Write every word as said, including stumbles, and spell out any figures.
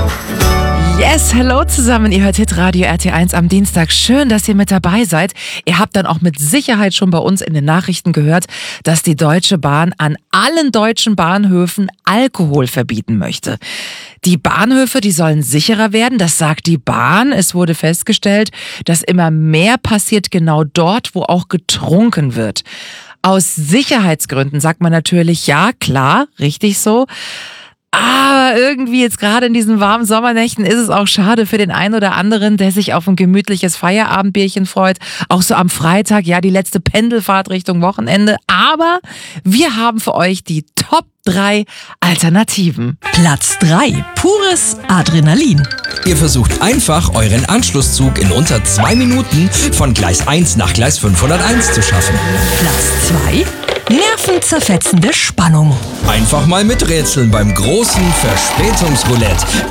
Yes, hello zusammen. Ihr hört Hitradio R T eins am Dienstag. Schön, dass ihr mit dabei seid. Ihr habt dann auch mit Sicherheit schon bei uns in den Nachrichten gehört, dass die Deutsche Bahn an allen deutschen Bahnhöfen Alkohol verbieten möchte. Die Bahnhöfe, die sollen sicherer werden, das sagt die Bahn. Es wurde festgestellt, dass immer mehr passiert genau dort, wo auch getrunken wird. Aus Sicherheitsgründen sagt man natürlich, ja, klar, richtig so. Aber irgendwie jetzt gerade in diesen warmen Sommernächten ist es auch schade für den einen oder anderen, der sich auf ein gemütliches Feierabendbierchen freut. Auch so am Freitag, ja, die letzte Pendelfahrt Richtung Wochenende. Aber wir haben für euch die Top drei Alternativen. Platz drei. Pures Adrenalin. Ihr versucht einfach, euren Anschlusszug in unter zwei Minuten von Gleis eins nach Gleis fünfhunderteins zu schaffen. Platz zwei. Nervenzerfetzende Spannung. Einfach mal miträtseln beim großen Verspätungsroulette.